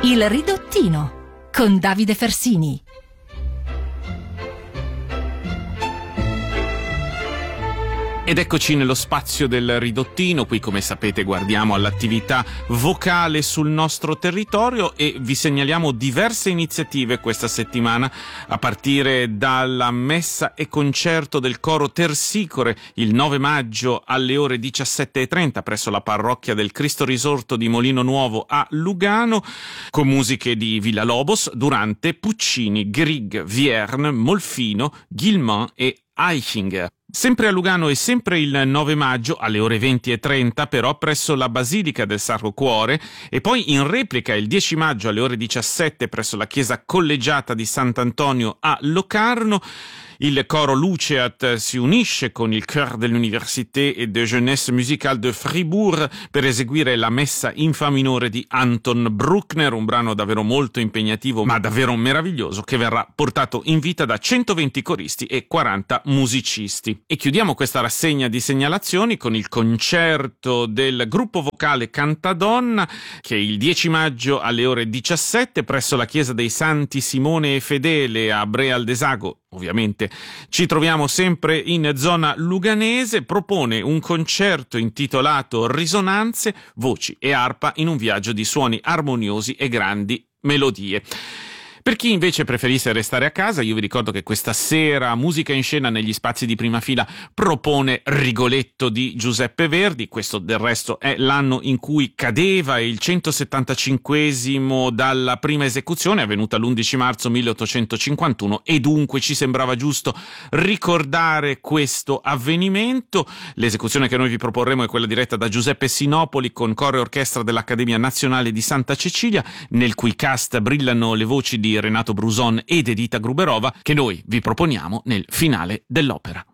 Il Ridottino con Davide Fersini. Ed eccoci nello spazio del Ridottino. Qui, come sapete, guardiamo all'attività vocale sul nostro territorio e vi segnaliamo diverse iniziative questa settimana, a partire dalla messa e concerto del coro Tersicore il 9 maggio alle ore 17:30 presso la parrocchia del Cristo Risorto di Molino Nuovo a Lugano, con musiche di Villalobos, Durante, Puccini, Grieg, Vierne, Molfino, Guillemot e Eichinger. Sempre a Lugano e sempre il 9 maggio alle ore 20:30 però presso la Basilica del Sacro Cuore, e poi in replica il 10 maggio alle ore 17 presso la chiesa collegiata di Sant'Antonio a Locarno. Il coro Luceat si unisce con il Chœur de l'Université et de Jeunesse Musicale de Fribourg per eseguire la messa in fa minore di Anton Bruckner, un brano davvero molto impegnativo ma davvero meraviglioso, che verrà portato in vita da 120 coristi e 40 musicisti. E chiudiamo questa rassegna di segnalazioni con il concerto del gruppo vocale Cantadonna, che il 10 maggio alle ore 17 presso la chiesa dei Santi Simone e Fedele a Breal-d'Esago, ovviamente ci troviamo sempre in zona luganese, propone un concerto intitolato Risonanze, voci e arpa in un viaggio di suoni armoniosi e grandi melodie. Per chi invece preferisse restare a casa, io vi ricordo che questa sera Musica in Scena negli spazi di prima fila propone Rigoletto di Giuseppe Verdi. Questo del resto è l'anno in cui cadeva il 175esimo dalla prima esecuzione, avvenuta l'11 marzo 1851, e dunque ci sembrava giusto ricordare questo avvenimento. L'esecuzione che noi vi proporremo è quella diretta da Giuseppe Sinopoli con coro e orchestra dell'Accademia Nazionale di Santa Cecilia, nel cui cast brillano le voci di Renato Bruson ed Edita Gruberova, che noi vi proponiamo nel finale dell'opera.